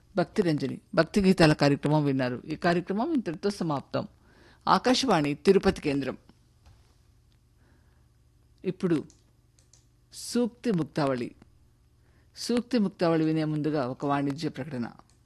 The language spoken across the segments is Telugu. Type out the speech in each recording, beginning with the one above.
భక్తి రంజని భక్తి గీతాల కార్యక్రమం విన్నారు. ఈ కార్యక్రమం ఇంతటితో సమాప్తం. ఆకాశవాణి తిరుపతి కేంద్రం. ఇప్పుడు సూక్తి ముక్తావళి. సూక్తి ముక్తావళి వినే ముందుగా ఒక వాణిజ్య ప్రకటన.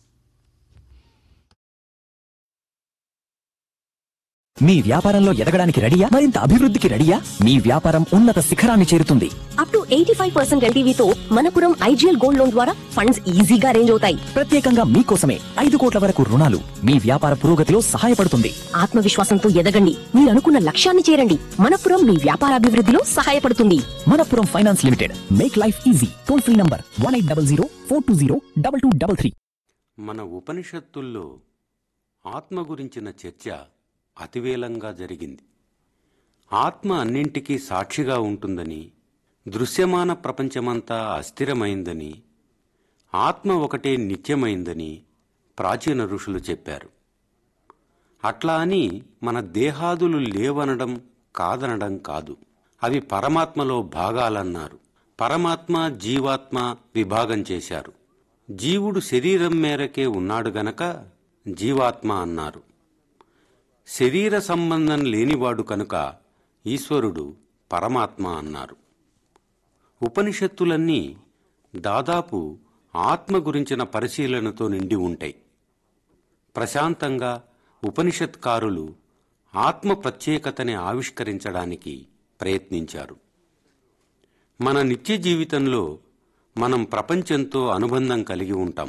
మీ వ్యాపారంలో ఎదగడానికి రెడీయా? మరింత అభివృద్ధికి రెడీయా? మీ వ్యాపారం ఉన్నత శిఖరాన్ని చేరుతుంది. Up to 85% ఎల్టీవీతో Manappuram IGL gold loan ద్వారా ఫండ్స్ ఈజీగా అరేంజ్ అవుతాయి. ప్రత్యేకంగా మీకోసమే 5 కోట్ల వరకు రుణాలు మీ వ్యాపార పురోగతిలో సహాయపడుతుంది. ఆత్మవిశ్వాసంతో ఎదగండి, మీరు అనుకున్న లక్ష్యాన్ని చేరండి. మనపురం మీ వ్యాపారాభివృద్ధిలో సహాయపడుతుంది. Manappuram finance limited, make life easy. Toll free number 1800-420-2233. మన ఉపనిషత్తుల్లో ఆత్మ గురించిన చర్చ అతివేలంగా జరిగింది. ఆత్మ అన్నింటికీ సాక్షిగా ఉంటుందని, దృశ్యమాన ప్రపంచమంతా అస్థిరమైందని, ఆత్మ ఒకటే నిత్యమైందని ప్రాచీన ఋషులు చెప్పారు. అట్లా అని మన దేహాదులు లేవనడం కాదనడం కాదు. అవి పరమాత్మలో భాగాలన్నారు. పరమాత్మ జీవాత్మ విభాగం చేశారు. జీవుడు శరీరం మేరకే ఉన్నాడు గనక జీవాత్మ అన్నారు. శరీర సంబంధం లేనివాడు కనుక ఈశ్వరుడు పరమాత్మ అన్నారు. ఉపనిషత్తులన్నీ దాదాపు ఆత్మ గురించిన పరిశీలనతో నిండి ఉంటాయి. ప్రశాంతంగా ఉపనిషత్కారులు ఆత్మ ప్రత్యేకతని ఆవిష్కరించడానికి ప్రయత్నించారు. మన నిత్య జీవితంలో మనం ప్రపంచంతో అనుబంధం కలిగి ఉంటాం.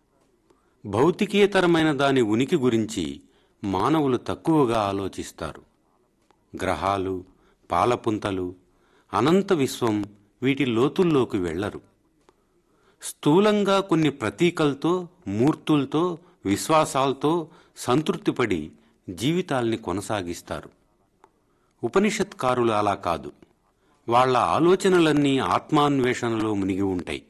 భౌతికేతరమైన దాని ఉనికి గురించి మానవులు తక్కువగా ఆలోచిస్తారు. గ్రహాలు, పాలపుంతలు, అనంత విశ్వం వీటి లోతుల్లోకి వెళ్లరు. స్థూలంగా కొన్ని ప్రతీకలతో, మూర్తులతో, విశ్వాసాలతో సంతృప్తిపడి జీవితాల్ని కొనసాగిస్తారు. ఉపనిషత్కారులు అలా కాదు. వాళ్ల ఆలోచనలన్నీ ఆత్మాన్వేషణలో మునిగి ఉంటాయి.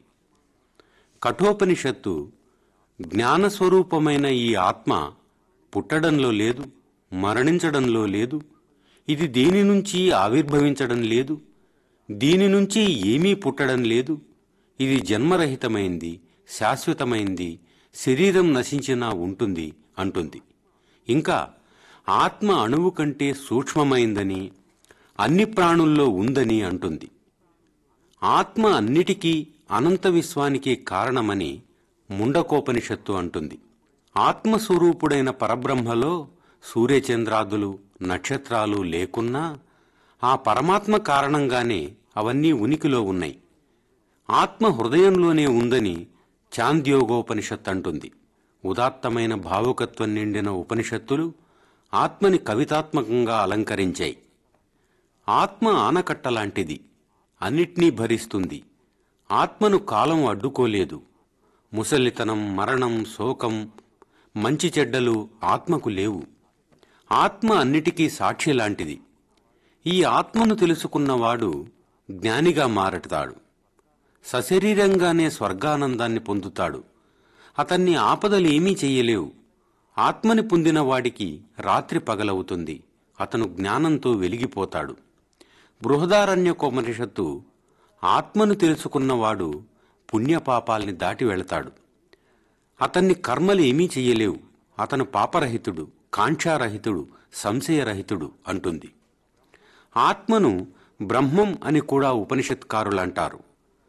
కఠోపనిషత్తు జ్ఞానస్వరూపమైన ఈ ఆత్మ పుట్టడంలో లేదు, మరణించడంలో లేదు, ఇది దేని నుంచి ఆవిర్భవించడం లేదు, దీని నుంచి ఏమీ పుట్టడం లేదు, ఇది జన్మరహితమైంది, శాశ్వతమైంది, శరీరం నశించినా ఉంటుంది అంటుంది. ఇంకా ఆత్మ అణువు కంటే సూక్ష్మమైందని, అన్ని ప్రాణుల్లో ఉందని అంటుంది. ఆత్మ అన్నిటికీ అనంత విశ్వానికి కారణమని ముండకోపనిషత్తు అంటుంది. ఆత్మస్వరూపుడైన పరబ్రహ్మలో సూర్యచంద్రాదులు, నక్షత్రాలు లేకున్నా ఆ పరమాత్మ కారణంగానే అవన్నీ ఉనికిలో ఉన్నాయి. ఆత్మ హృదయంలోనే ఉందని చాంద్యోగోపనిషత్తు అంటుంది. ఉదాత్తమైన భావుకత్వం నిండిన ఉపనిషత్తులు ఆత్మని కవితాత్మకంగా అలంకరించాయి. ఆత్మ ఆనకట్టలాంటిది, అన్నిటినీ భరిస్తుంది. ఆత్మను కాలం అడ్డుకోలేదు. ముసలితనం, మరణం, శోకం, మంచి చెడ్డలు ఆత్మకు లేవు. ఆత్మ అన్నిటికీ సాక్షి లాంటిది. ఈ ఆత్మను తెలుసుకున్నవాడు జ్ఞానిగా మారతాడు. సశరీరంగానే స్వర్గానందాన్ని పొందుతాడు. అతన్ని ఆపదలు ఏమీ చెయ్యలేవు. ఆత్మని పొందిన వాడికి రాత్రి పగలవుతుంది. అతను జ్ఞానంతో వెలిగిపోతాడు. బృహదారణ్యకోపనిషత్తు ఆత్మను తెలుసుకున్నవాడు పుణ్యపాపాల్ని దాటి వెళతాడు. అతన్ని కర్మలు ఏమీ చెయ్యలేవు. అతను పాపరహితుడు, కాంక్షారహితుడు, సంశయరహితుడు అంటుంది. ఆత్మను బ్రహ్మం అని కూడా ఉపనిషత్కారులంటారు.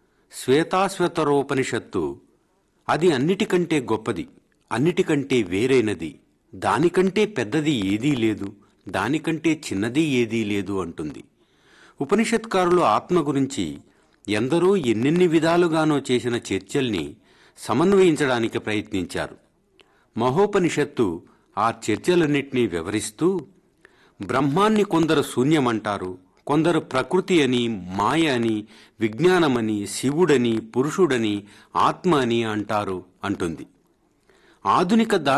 శ్వేతాశ్వతరోపనిషత్తు అది అన్నిటికంటే గొప్పది, అన్నిటికంటే వేరైనది, దానికంటే పెద్దది ఏదీ లేదు, దానికంటే చిన్నది ఏదీ లేదు అంటుంది. ఉపనిషత్కారులు ఆత్మ గురించి ఎందరో ఎన్నెన్ని విధాలుగానో చేసిన చర్చల్ని సమన్వయించడానికి ప్రయత్నించారు. మహోపనిషత్తు ఆ చర్చలన్నింటినీ వివరిస్తూ బ్రహ్మాన్ని కొందరు శూన్యమంటారు, కొందరు ప్రకృతి అని, మాయ అని, విజ్ఞానమని, శివుడని, పురుషుడని, ఆత్మ అని అంటారు అంటుంది. ఆధునిక